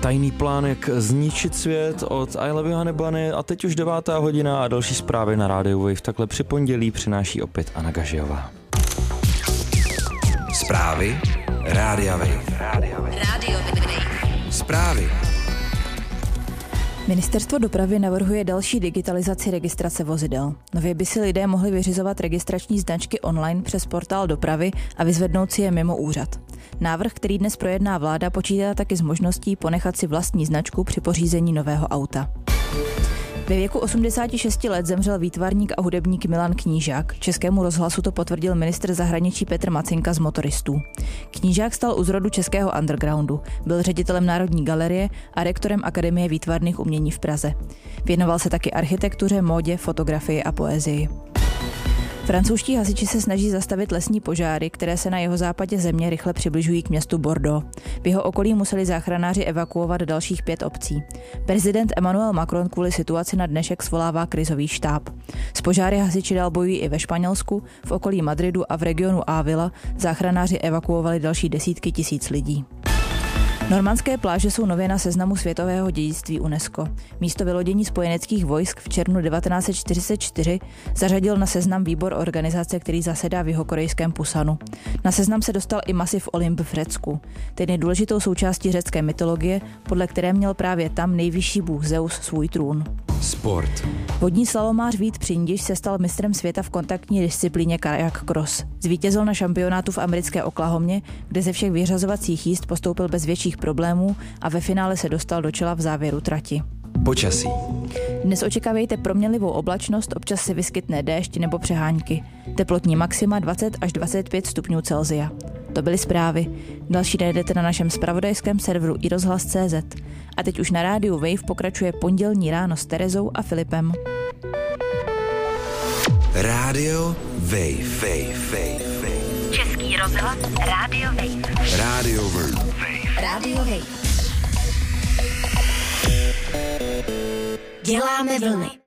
tajný plán, jak zničit svět od I Love You Honey Bunny a teď už 9. hodina a další zprávy na rádiu Wave takhle při pondělí přináší opět Anna Gažijová. Zprávy Rádia Wave. Radio Wave. Zprávy. Ministerstvo dopravy navrhuje další digitalizaci registrace vozidel. Nově by si lidé mohli vyřizovat registrační značky online přes portál dopravy a vyzvednout si je mimo úřad. Návrh, který dnes projedná vláda, počítá taky s možností ponechat si vlastní značku při pořízení nového auta. Ve věku 86 let zemřel výtvarník a hudebník Milan Knížák. Českému rozhlasu to potvrdil ministr zahraničí Petr Macinka z Motoristů. Knížák stal u zrodu českého undergroundu, byl ředitelem Národní galerie a rektorem Akademie výtvarných umění v Praze. Věnoval se taky architektuře, módě, fotografii a poezii. Francouzští hasiči se snaží zastavit lesní požáry, které se na jihozápadě země rychle přibližují k městu Bordeaux. V jeho okolí museli záchranáři evakuovat dalších 5 obcí. Prezident Emmanuel Macron kvůli situaci na dnešek svolává krizový štáb. S požáry hasiči dál bojují i ve Španělsku, v okolí Madridu a v regionu Ávila záchranáři evakuovali další desítky tisíc lidí. Normandské pláže jsou nově na seznamu světového dědictví UNESCO. Místo vylodění spojeneckých vojsk v červnu 1944 zařadil na seznam výbor organizace, který zasedá v jihokorejském Pusanu. Na seznam se dostal i masiv Olymp v Řecku. Ten je důležitou součástí řecké mytologie, podle které měl právě tam nejvyšší bůh Zeus svůj trůn. Sport. Vodní slalomář Vít Přindiš se stal mistrem světa v kontaktní disciplíně kajak cross. Zvítězil na šampionátu v americké Oklahomě, kde ze všech vyřazovacích jízd postoupil bez větších problémů a ve finále se dostal do čela v závěru trati. Počasí. Dnes očekávejte proměnlivou oblačnost, občas se vyskytne déšť nebo přehánky. Teplotní maxima 20 až 25 stupňů Celsia. To byly zprávy. Další najdete na našem zpravodajském serveru iRozhlas.cz. A teď už na rádiu Wave pokračuje pondělní ráno s Terezou a Filipem. Rádio Wave. Český rozhlas Rádio Wave. Rádio Wave. Rádio Wave. Děláme vlny.